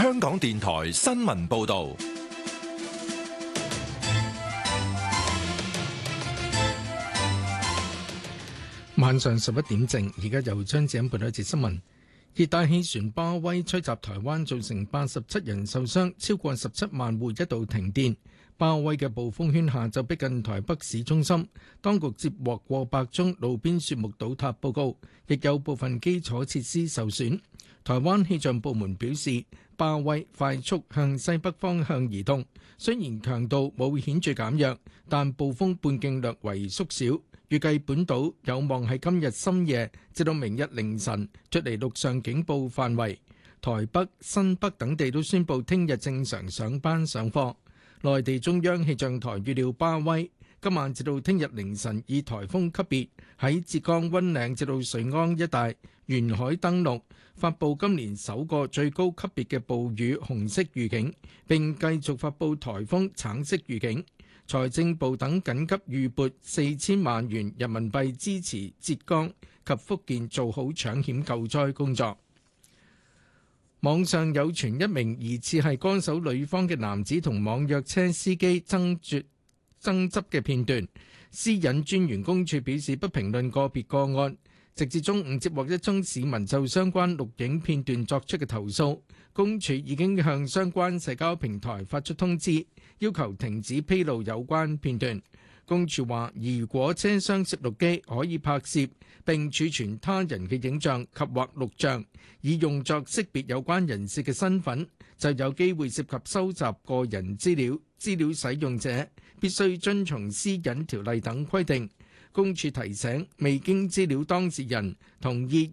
香港電台新聞報道。 晚上11點正，而家由張子欣報道一節新聞。熱帶氣旋巴威吹襲台灣，造成87人受傷，超過17萬戶一度停電。巴威嘅暴風圈下晝逼近台北市中心，當局接獲過百宗路邊樹木倒塌報告，亦有部分基礎設施受損。台灣氣象部門表示，巴威快速向西北方向移動，雖然強度冇顯著減弱，但暴風半徑略為縮小。預計本島有望喺今日深夜至到明日凌晨脫離陸上警報範圍。台北、新北等地都宣布聽日正常上班上課。內地中央氣象台預料巴威今晚至到聽日凌晨以颱風級別喺浙江溫嶺至到瑞安一帶沿海登陸，發布今年首個最高級別嘅暴雨紅色預警，並繼續發布颱風橙色預警。財政部等緊急預撥4000萬元人民幣支持浙江及福建做好搶險救災工作。網上有傳一名疑似係歌手女方嘅男子同網約車司機爭執嘅片段，私隱專員公署表示不評論個別個案。直至中午接獲一宗市民就相關錄影片段作出嘅投訴，公署已經向相關社交平台發出通知，要求停止披露有關片段。公署話，如果車廂攝錄機可以拍攝並儲存他人嘅影像及或錄像，以用作識別有關人士嘅身份，就有機會涉及收集個人資料。資料使用者必須遵從私隱條例等規定。公署提醒，未經資料當事人同意